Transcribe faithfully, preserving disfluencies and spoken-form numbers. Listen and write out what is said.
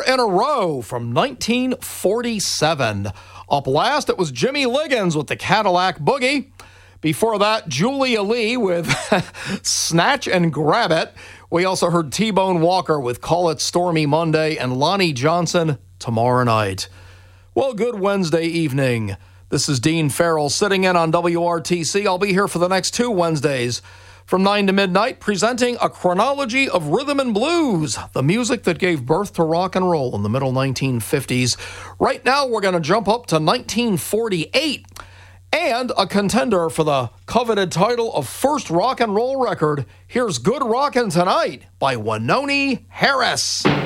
in a row from nineteen forty-seven. Up last, it was Jimmy Liggins with the Cadillac Boogie. Before that, Julia Lee with Snatch and Grab It. We also heard T-Bone Walker with Call It Stormy Monday and Lonnie Johnson, Tomorrow Night. Well, good Wednesday evening. This is Dean Farrell sitting in on W R T C. I'll be here for the next two Wednesdays from nine to midnight, presenting a chronology of rhythm and blues, the music that gave birth to rock and roll in the middle nineteen fifties. Right now, we're going to jump up to nineteen forty-eight, and a contender for the coveted title of first rock and roll record. Here's Good Rockin' Tonight by Wynonie Harris.